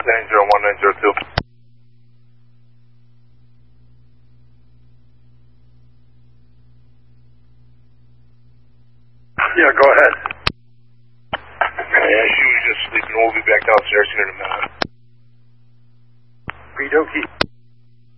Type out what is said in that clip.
901-902. Yeah, go ahead. Yeah, she was just sleeping. We'll be back downstairs here in a minute. Okie dokie.